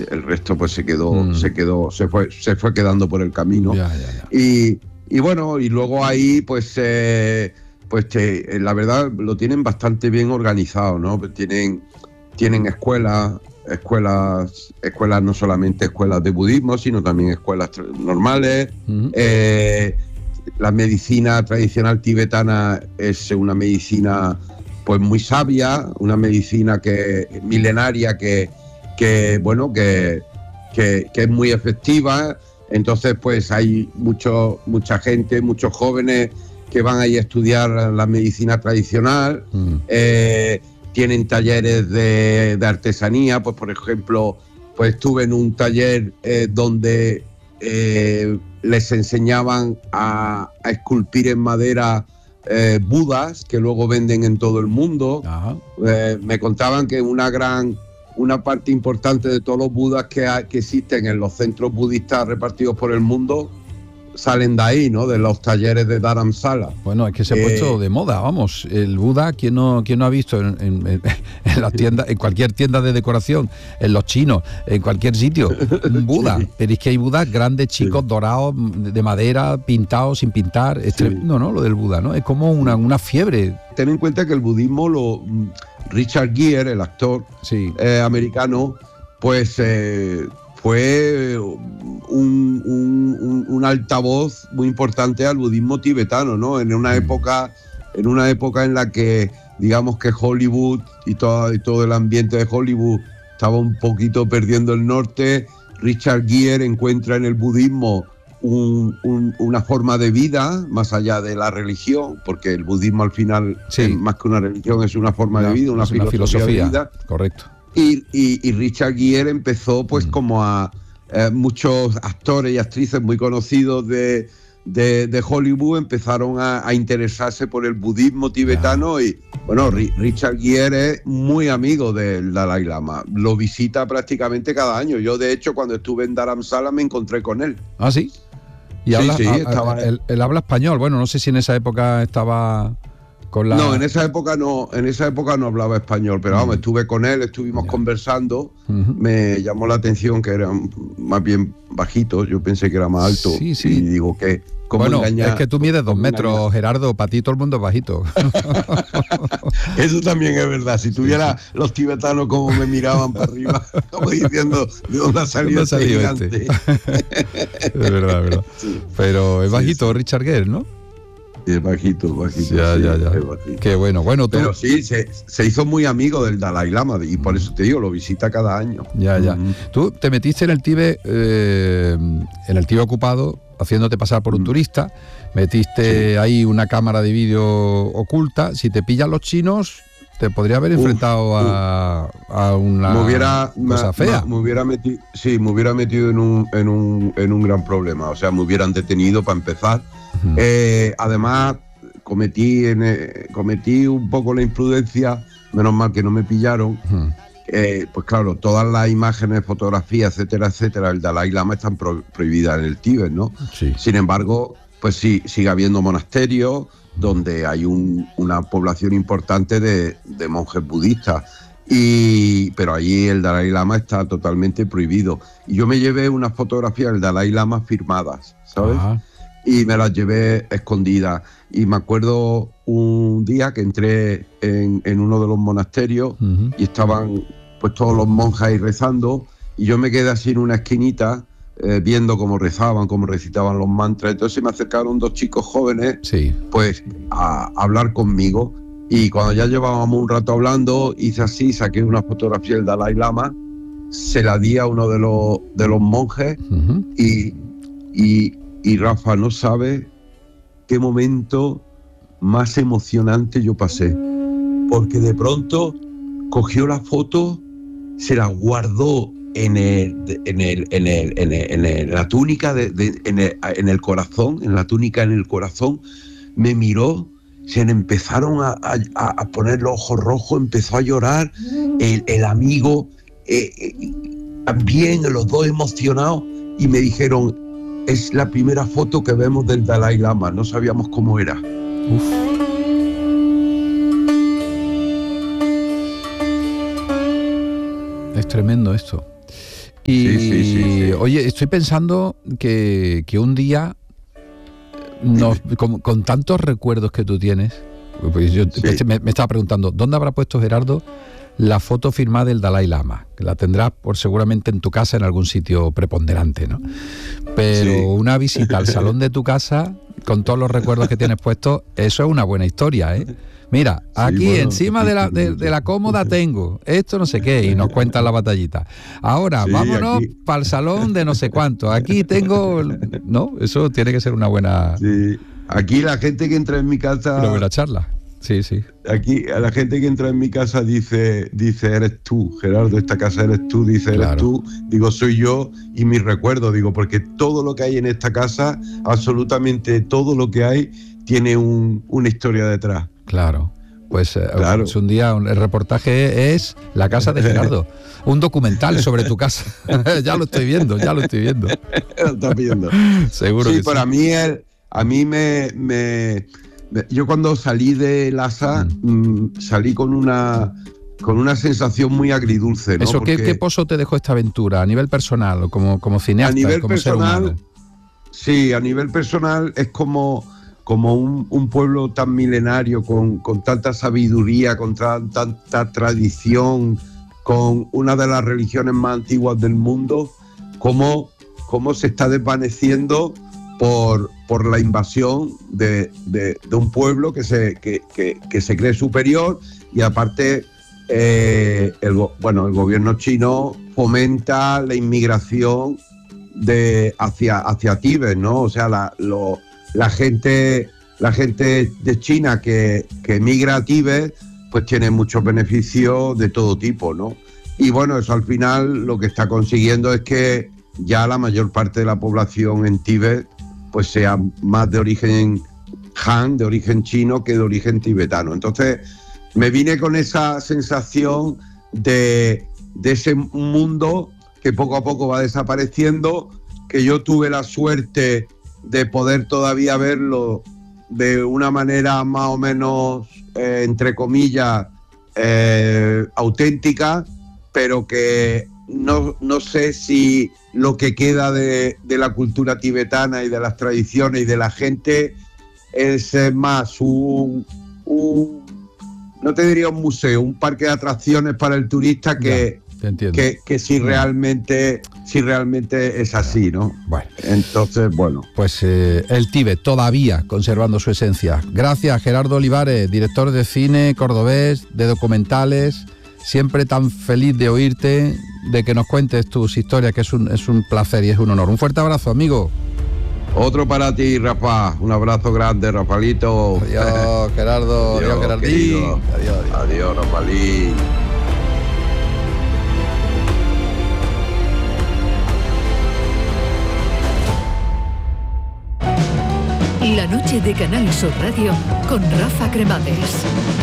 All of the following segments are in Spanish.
el resto pues se fue quedando por el camino. Ya. Y bueno, y luego ahí la verdad lo tienen bastante bien organizado, ¿no? Tienen escuelas no solamente escuelas de budismo, sino también escuelas normales. Uh-huh. La medicina tradicional tibetana es una medicina pues muy sabia, una medicina milenaria que es muy efectiva. Entonces pues hay mucha gente, muchos jóvenes que van ahí a estudiar la medicina tradicional. Tienen talleres de artesanía, pues por ejemplo, pues estuve en un taller donde les enseñaban a esculpir en madera budas que luego venden en todo el mundo. Me contaban que una parte importante de todos los budas que existen en los centros budistas repartidos por el mundo salen de ahí, ¿no? De los talleres de Dharamsala. Bueno, es que se ha puesto de moda, vamos. El Buda, ¿quién no ha visto en las tiendas, en cualquier tienda de decoración, en los chinos, en cualquier sitio, un Buda? Sí. Pero es que hay Budas grandes, chicos, dorados, de madera, pintados, sin pintar. Es tremendo, ¿no? Lo del Buda, ¿no? Es como una fiebre. Ten en cuenta que el budismo, Richard Gere, el actor americano, pues fue un altavoz muy importante al budismo tibetano, ¿no? En una época en la que, digamos que Hollywood y todo el ambiente de Hollywood estaba un poquito perdiendo el norte. Richard Gere encuentra en el budismo una forma de vida más allá de la religión, porque el budismo al final, más que una religión, es una forma de vida, una filosofía de vida. Correcto. Y Richard Gere empezó pues como a muchos actores y actrices muy conocidos de Hollywood empezaron a interesarse por el budismo tibetano. Y bueno, Richard Gere es muy amigo del Dalai Lama, lo visita prácticamente cada año. Yo de hecho cuando estuve en Dharamsala me encontré con él. ¿Ah, sí? Y él habla español. Bueno, no sé si en esa época estaba con la... No, en esa época no hablaba español, pero vamos, estuve con él, estuvimos conversando. Me llamó la atención que era más bien bajito, yo pensé que era más alto. Sí. Y digo que... Bueno, es que tú mides 2 metros, Gerardo, para ti todo el mundo es bajito. Eso también es verdad. Si tuviera los tibetanos como me miraban para arriba, como diciendo, ¿de dónde ha salido este gigante? Es verdad. Sí. Pero es bajito Richard Gere, ¿no? Es bajito. Ya. Es bajito. Qué bueno. Tú... Pero sí, se hizo muy amigo del Dalai Lama y por eso te digo, lo visita cada año. Ya. Tú te metiste en el Tíbet, ocupado, haciéndote pasar por un turista, metiste ahí una cámara de vídeo oculta. Si te pillan los chinos, te podría haber enfrentado a una cosa fea. Me hubiera metido en un gran problema. O sea, me hubieran detenido para empezar. Además, cometí un poco la imprudencia, menos mal que no me pillaron. Pues claro, todas las imágenes, fotografías, etcétera, el Dalai Lama están prohibidas en el Tíbet, ¿no? Sí. Sin embargo, pues sí, sigue habiendo monasterios donde hay una población importante de monjes budistas. Pero allí el Dalai Lama está totalmente prohibido. Y yo me llevé unas fotografías del Dalai Lama firmadas, ¿sabes? Ajá. Y me las llevé escondidas. Y me acuerdo un día que entré en uno de los monasterios y estaban pues todos los monjes ahí rezando, y yo me quedé así en una esquinita viendo cómo rezaban, cómo recitaban los mantras. Entonces me acercaron 2 chicos jóvenes pues a hablar conmigo, y cuando ya llevábamos un rato hablando, hice así, saqué una fotografía del Dalai Lama, se la di a uno de los monjes y Rafa, no sabe qué momento más emocionante yo pasé, porque de pronto cogió la foto, se la guardó en la túnica, en el corazón, en la túnica en el corazón, me miró, se le empezaron a poner los ojos rojos, empezó a llorar, el amigo también, los dos emocionados, y me dijeron: es la primera foto que vemos del Dalai Lama, no sabíamos cómo era. Es tremendo esto. Y sí. Oye, estoy pensando que un día, con tantos recuerdos que tú tienes, pues yo me estaba preguntando, ¿dónde habrá puesto Gerardo la foto firmada del Dalai Lama? Que la tendrás seguramente en tu casa en algún sitio preponderante, ¿no? Pero una visita al salón de tu casa, con todos los recuerdos que tienes puestos, eso es una buena historia, ¿eh? Mira, aquí encima de la cómoda tengo esto no sé qué, y nos cuentan la batallita. Ahora, vámonos para el salón de no sé cuánto. Aquí tengo... ¿No? Eso tiene que ser una buena... Sí. Aquí la gente que entra en mi casa... Una buena charla. Sí. Aquí a la gente que entra en mi casa dice, eres tú, Gerardo, esta casa eres tú, dice, eres tú. Digo, soy yo y mis recuerdos, digo, porque todo lo que hay en esta casa, absolutamente todo lo que hay, tiene una historia detrás. Claro. Pues un día el reportaje es La casa de Gerardo, un documental sobre tu casa. Ya lo estoy viendo. Lo estás viendo. Seguro que sí. Pero a mí yo cuando salí de Lhasa salí con una sensación muy agridulce, ¿no? Eso, ¿qué pozo te dejó esta aventura a nivel personal o como cineasta, a nivel como personal, ser humano? Sí, a nivel personal es como un pueblo tan milenario, con tanta sabiduría, con tanta tradición, con una de las religiones más antiguas del mundo, cómo se está desvaneciendo por la invasión de un pueblo que se cree superior, y aparte el gobierno chino fomenta la inmigración hacia Tíbet, ¿no? O sea, la gente de China que emigra a Tíbet pues tiene muchos beneficios de todo tipo, ¿no? Y bueno, eso al final lo que está consiguiendo es que ya la mayor parte de la población en Tíbet pues sea más de origen Han, de origen chino, que de origen tibetano. Entonces me vine con esa sensación de ese mundo que poco a poco va desapareciendo, que yo tuve la suerte de poder todavía verlo de una manera más o menos, entre comillas, auténtica, pero que no sé si lo que queda de la cultura tibetana y de las tradiciones y de la gente es más no te diría un museo, un parque de atracciones para el turista que si realmente es así, ¿no? Bueno. Entonces, bueno. Pues el Tíbet todavía conservando su esencia. Gracias, Gerardo Olivares, director de cine cordobés, de documentales. Siempre tan feliz de oírte, de que nos cuentes tus historias, que es un placer y es un honor. Un fuerte abrazo, amigo. Otro para ti, Rafa. Un abrazo grande, Rafaelito. Adiós, Gerardo. Adiós, Gerardín. Adiós, Rafaelín. La noche de Canal Sur Radio con Rafa Cremades.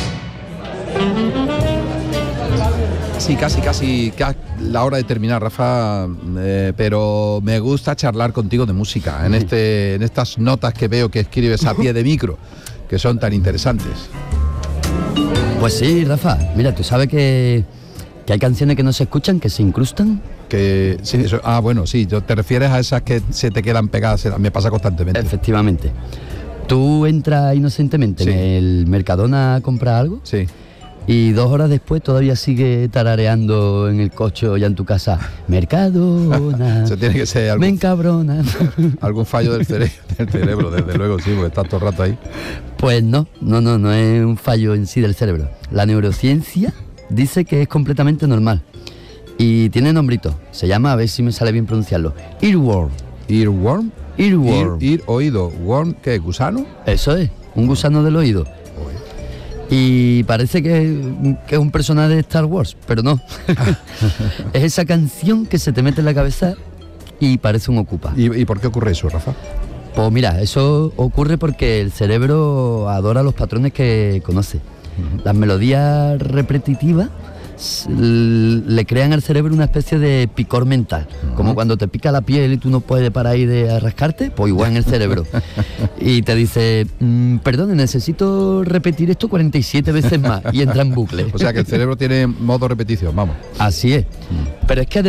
Sí, casi la hora de terminar, Rafa, pero me gusta charlar contigo de música, en estas notas que veo que escribes a pie de micro, que son tan interesantes. Pues sí, Rafa, mira, tú sabes que hay canciones que no se escuchan, que se incrustan. Que sí, eso, bueno, sí, te refieres a esas que se te quedan pegadas, me pasa constantemente. Efectivamente. Tú entras inocentemente en el Mercadona a comprar algo. Sí. Y 2 horas después todavía sigue tarareando en el coche o ya en tu casa. Mercadona. Eso tiene que ser me encabrona. Algún fallo del cerebro, desde luego, sí, porque estás todo el rato ahí. Pues no es un fallo en sí del cerebro. La neurociencia dice que es completamente normal. Y tiene nombrito. Se llama, a ver si me sale bien pronunciarlo, Earworm. ¿Earworm? Earworm. Oído. ¿Worm qué? ¿Gusano? Eso es, un gusano del oído. Y parece que es un personaje de Star Wars, pero no. Es esa canción que se te mete en la cabeza y parece un ocupa. ¿Y por qué ocurre eso, Rafa? Pues mira, eso ocurre porque el cerebro adora los patrones que conoce. Uh-huh. Las melodías repetitivas le crean al cerebro una especie de picor mental. Uh-huh. Como cuando te pica la piel y tú no puedes parar ahí de rascarte, pues igual en el cerebro. Y te dice, perdone, necesito repetir esto 47 veces más, y entra en bucle. O sea que el cerebro tiene modo repetición, vamos. Así es. Pero es que además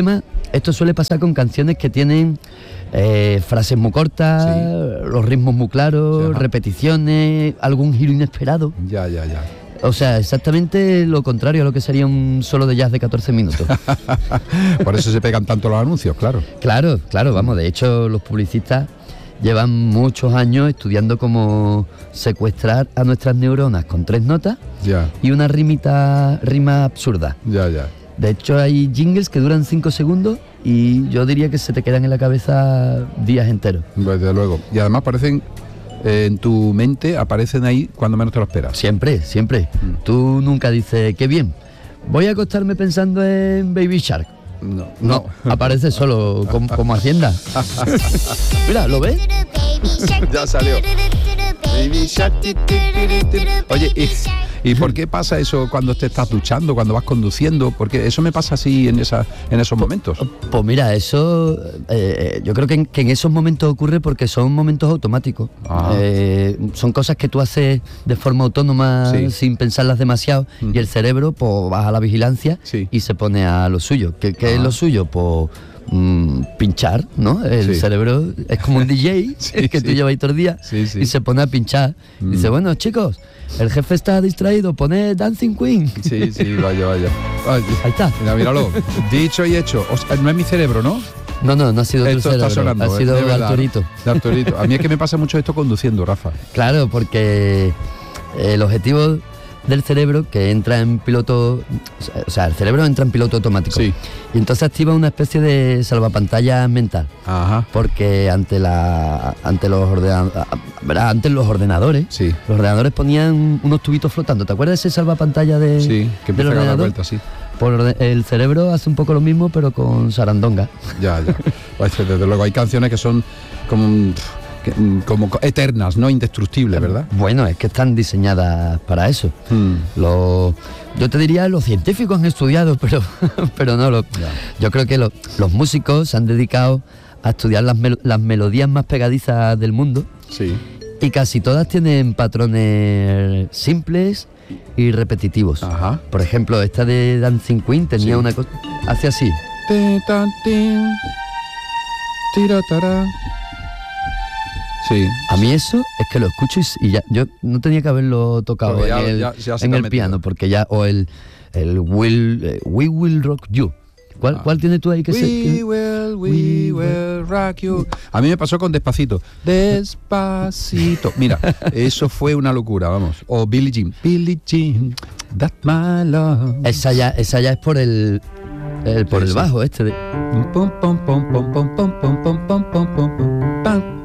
esto suele pasar con canciones que tienen frases muy cortas, los ritmos muy claros, repeticiones, algún giro inesperado. Ya. O sea, exactamente lo contrario a lo que sería un solo de jazz de 14 minutos. Por eso se pegan tanto los anuncios, claro. Claro, vamos, de hecho los publicistas llevan muchos años estudiando cómo secuestrar a nuestras neuronas con 3 notas y una rima absurda. Ya. De hecho hay jingles que duran 5 segundos y yo diría que se te quedan en la cabeza días enteros. Desde luego. Y además parecen... en tu mente aparecen ahí cuando menos te lo esperas. Siempre. Tú nunca dices, qué bien, voy a acostarme pensando en Baby Shark. No, aparece solo como Hacienda. Mira, ¿lo ves? Ya salió. Baby Shark. Oye, ¿y por qué pasa eso cuando te estás duchando, cuando vas conduciendo? Porque eso me pasa así en esos momentos. Pues mira, eso yo creo que en esos momentos ocurre porque son momentos automáticos. Son cosas que tú haces de forma autónoma, sin pensarlas demasiado, y el cerebro pues baja la vigilancia y se pone a lo suyo. ¿Qué es lo suyo? Pues pinchar, ¿no? El cerebro es como un DJ que tú llevas ahí todo el día y se pone a pinchar. Dice, bueno, chicos, el jefe está distraído, pone Dancing Queen. Sí, vaya. Ahí está. Míralo. Dicho y hecho. O sea, no es mi cerebro, ¿no? No ha sido tu cerebro. Está sonando, ha sido de Arturito. De Arturito. A mí es que me pasa mucho esto conduciendo, Rafa. Claro, porque el objetivo del cerebro que entra en piloto, o sea, el cerebro entra en piloto automático y entonces activa una especie de salvapantallas mental. Porque antes los ordenadores los ordenadores ponían unos tubitos flotando. ¿Te acuerdas de ese salvapantalla del ordenador? Vuelta, El cerebro hace un poco lo mismo pero con sarandonga. Ya. Desde luego hay canciones que son como eternas, no indestructibles, ¿verdad? Bueno, es que están diseñadas para eso. Yo te diría, los científicos han estudiado, pero no. Yo creo que los músicos se han dedicado a estudiar las melodías más pegadizas del mundo. Y casi todas tienen patrones simples y repetitivos. Por ejemplo, esta de Dancing Queen tenía una cosa... Hace así. A mí eso es que lo escucho y ya, yo no tenía que haberlo tocado en el piano, porque ya, o el We Will Rock You. ¿Cuál tienes tú ahí que We will rock you. A mí me pasó con Despacito. Despacito. Mira, eso fue una locura, vamos. O Billie Jean, that's my love. Esa ya es por el bajo este de... Pum, pum, pum, pum, pum, pum, pum, pum, pum, pum, pum, pam.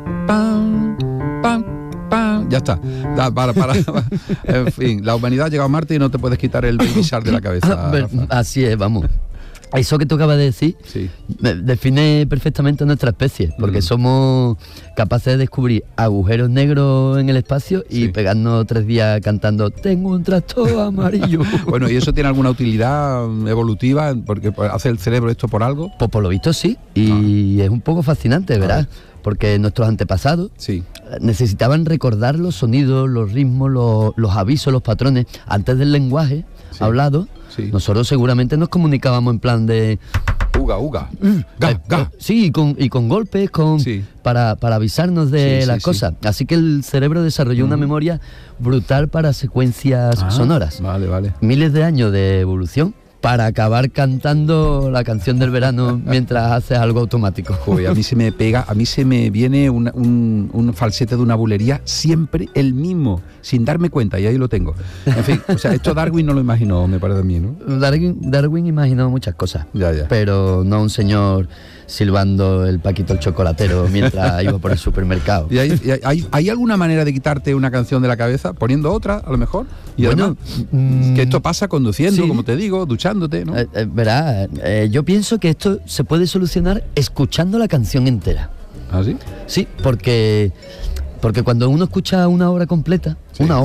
Ya está. Para. En fin, la humanidad ha llegado a Marte y no te puedes quitar el Baby Shark de la cabeza. Así es, vamos. Eso que tú acabas de decir define perfectamente nuestra especie, porque somos capaces de descubrir agujeros negros en el espacio y pegarnos 3 días cantando tengo un tractor amarillo. Bueno, ¿y eso tiene alguna utilidad evolutiva? Porque hace el cerebro esto por algo. Pues por lo visto sí, y es un poco fascinante, ¿verdad? Porque nuestros antepasados necesitaban recordar los sonidos, los ritmos, los avisos, los patrones antes del lenguaje hablado. Nosotros seguramente nos comunicábamos en plan de uga, ga. Sí, y con golpes, para avisarnos de las cosas. Así que el cerebro desarrolló una memoria brutal para secuencias sonoras. Vale. Miles de años de evolución para acabar cantando la canción del verano mientras haces algo automático. Joder, a mí se me viene un falsete de una bulería, siempre el mismo, sin darme cuenta, y ahí lo tengo. En fin, o sea, esto Darwin no lo imaginó, me parece a mí, ¿no? Darwin imaginó muchas cosas, pero no un señor silbando el Paquito el chocolatero mientras iba por el supermercado. ¿Y hay alguna manera de quitarte una canción de la cabeza poniendo otra, a lo mejor? Y bueno, además, que esto pasa conduciendo, como te digo, duchándote, ¿no? Verá, yo pienso que esto se puede solucionar escuchando la canción entera. ¿Ah, sí? Sí, porque cuando uno escucha una obra completa,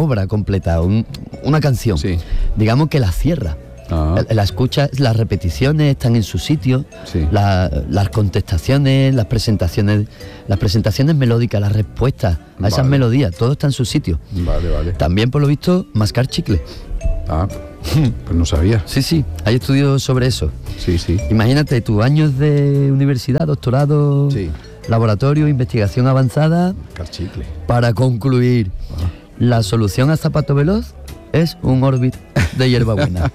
una canción, digamos que la cierra. La escucha, las repeticiones están en su sitio, las contestaciones, las presentaciones melódicas, las respuestas a esas melodías, todo está en su sitio. Vale. También, por lo visto, mascar chicle. Pues no sabía. Sí, hay estudios sobre eso. Sí. Imagínate tus años de universidad, doctorado, Sí. laboratorio, investigación avanzada, Carchicle. para concluir. La solución a zapato veloz es un Orbit de hierbabuena.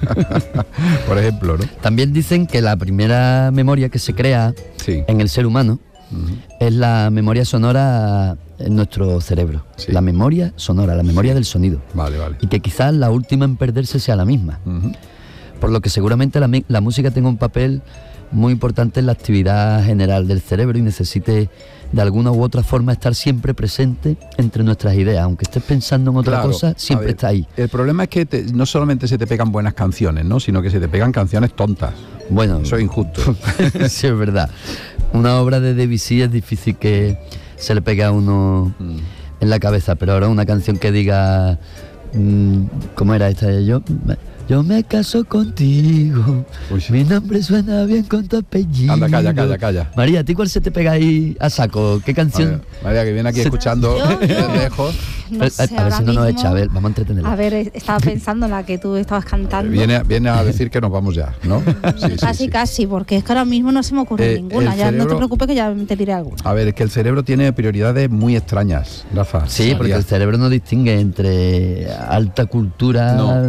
Por ejemplo, ¿no? También dicen que la primera memoria que se crea Sí. en el ser humano Ujú. es la memoria sonora en nuestro cerebro. Sí. La memoria sonora, la memoria del sonido. Vale. Y que quizás la última en perderse sea la misma. Ujú. Por lo que seguramente la música tenga un papel muy importante en la actividad general del cerebro y necesite de alguna u otra forma estar siempre presente entre nuestras ideas. Aunque estés pensando en otra Claro, cosa, a siempre ver, está ahí. El problema es que no solamente se te pegan buenas canciones, ¿no? Sino que se te pegan canciones tontas. Bueno, Eso es injusto. sí, es verdad. Una obra de Debussy es difícil que se le pegue a uno en la cabeza, pero ahora una canción que diga ¿cómo era esta? Yo me caso contigo. Uy. Mi nombre suena bien con tu apellido. Anda, calla. María, ¿a ti cuál se te pega ahí a saco? ¿Qué canción? María, que viene aquí escuchando Yo- de lejos. No sé, a ver ahora si no nos mismo- echa, a ver, vamos a entretenerla. A ver, estaba pensando en la que tú estabas cantando. Viene a decir que nos vamos ya, ¿no? Sí. Casi, porque es que ahora mismo no se me ocurre ninguna. el Ya no te cerebro- preocupes que ya te diré alguna. A ver, es que el cerebro tiene prioridades muy extrañas, Rafa. Sí, porque el cerebro no distingue entre alta cultura No.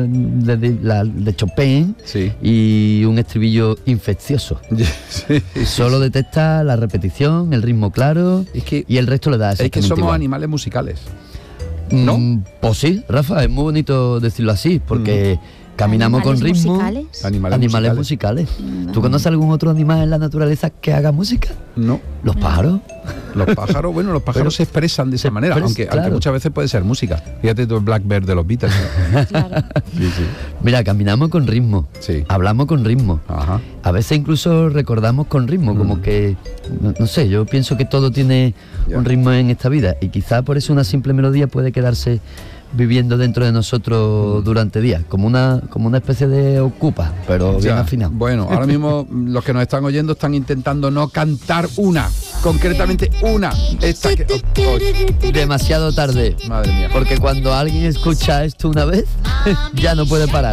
de Chopin Sí. y un estribillo infeccioso. Sí. Solo detecta la repetición, el ritmo claro Es que- y el resto le da Es que exactamente somos igual. animales musicales. ¿no? Pues sí, Rafa, es muy bonito decirlo así, porque caminamos con ¿Animales ritmo. musicales? Animales Musicales. ¿Tú conoces algún otro animal en la naturaleza que haga música? No. Los pájaros. Los pájaros, bueno, los pájaros se expresan de esa manera, aunque claro. muchas veces puede ser música. Fíjate tú el Blackbird de los Beatles. Claro. Sí. Mira, caminamos con ritmo. Sí. Hablamos con ritmo. Ajá. A veces incluso recordamos con ritmo, como que, no sé, yo pienso que todo tiene Ya. un ritmo en esta vida y quizá por eso una simple melodía puede quedarse viviendo dentro de nosotros durante días, como una especie de ocupa, pero bien Ya. afinado. Bueno, ahora mismo los que nos están oyendo están intentando no cantar concretamente una. Esta que, Demasiado tarde, madre mía. porque cuando alguien escucha esto una vez, ya no puede parar.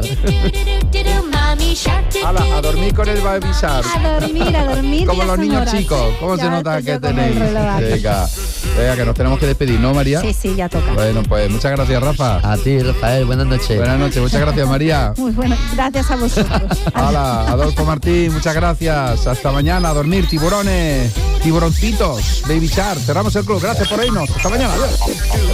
Ala, a dormir con el Baby Shark. A dormir. Como ya los son niños horas. chicos. ¿Cómo Ya se nota estoy que yo con el tenéis? reloj aquí. Venga, que nos tenemos que despedir, ¿no, María? Sí, ya toca. Bueno, pues muchas gracias, Rafa. A ti, Rafael, buenas noches. Buenas noches, muchas gracias, María. Muy bueno, gracias a vosotros. Hola, Adolfo Martín, muchas gracias. Hasta mañana, a dormir, tiburones, tiburoncitos, Baby Shark. Cerramos el club, gracias por irnos. Hasta mañana, adiós.